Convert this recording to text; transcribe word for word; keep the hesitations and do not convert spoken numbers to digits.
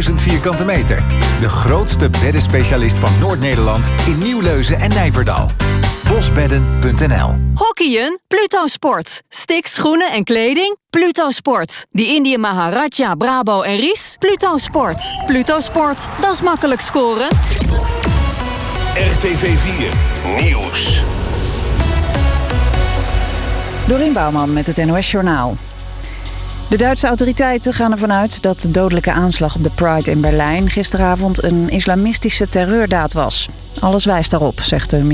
duizend vierkante meter. De grootste beddenspecialist van Noord-Nederland in Nieuwleuzen en Nijverdal. bosbedden punt n l. Hockeyen? Pluto Sport. Sticks, schoenen en kleding? Pluto Sport. Die Indië Maharaja, Brabo en Ries? Pluto Sport. Pluto Sport, dat is makkelijk scoren. R T V vier Nieuws. Dorien Bouwman met het N O S-journaal. De Duitse autoriteiten gaan ervan uit dat de dodelijke aanslag op de Pride in Berlijn gisteravond een islamistische terreurdaad was. Alles wijst daarop, zegt de